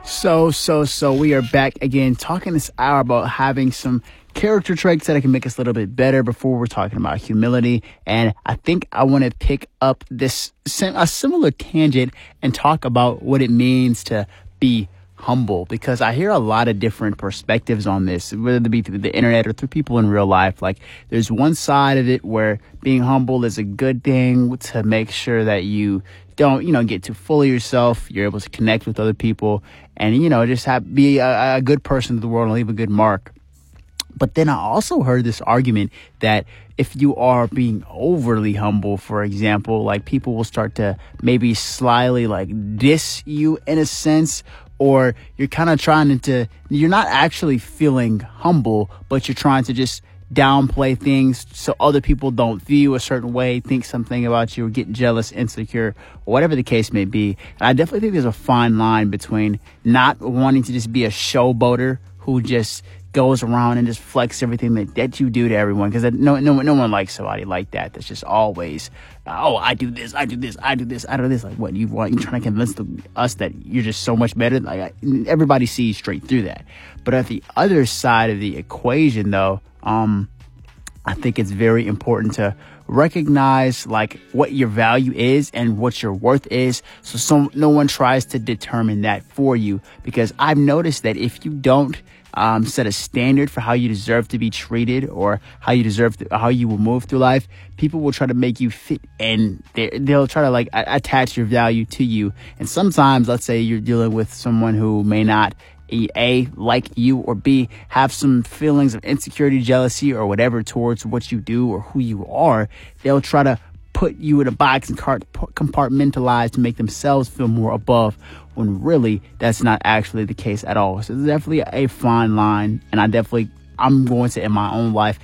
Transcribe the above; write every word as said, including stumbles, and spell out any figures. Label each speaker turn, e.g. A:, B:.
A: So, so, so we are back again talking this hour about having some character traits that can make us a little bit better before we're talking about humility. And I think I want to pick up this, a similar tangent and talk about what it means to be humble, because I hear a lot of different perspectives on this, whether it be through the internet or through people in real life. Like, there's one side of it where being humble is a good thing to make sure that you don't, you know, get too full of yourself. You're able to connect with other people and, you know, just have, be a, a good person to the world and leave a good mark. But then I also heard this argument that if you are being overly humble, for example, like people will start to maybe slyly like diss you in a sense, or you're kind of trying to, you're not actually feeling humble, but you're trying to just downplay things so other people don't view you a certain way, think something about you, or get jealous, insecure, or whatever the case may be. And I definitely think there's a fine line between not wanting to just be a showboater who just goes around and just flex everything that, that you do to everyone, because no, no, no one likes somebody like that. That's just always, oh, I do this, I do this, I do this, I do this. Like, what you want? You trying to convince the, us that you're just so much better? Like, I, everybody sees straight through that. But at the other side of the equation, though, um, I think it's very important to recognize like what your value is and what your worth is, so some no one tries to determine that for you. Because I've noticed that if you don't um, set a standard for how you deserve to be treated or how you deserve to, how you will move through life, people will try to make you fit, and they'll try to like a- attach your value to you. And sometimes, let's say you're dealing with someone who may not A, like you, or B, have some feelings of insecurity, jealousy, or whatever towards what you do or who you are. They'll try to put you in a box and compartmentalize to make themselves feel more above, when really that's not actually the case at all. So there's definitely a fine line, and I definitely, I'm going to, in my own life,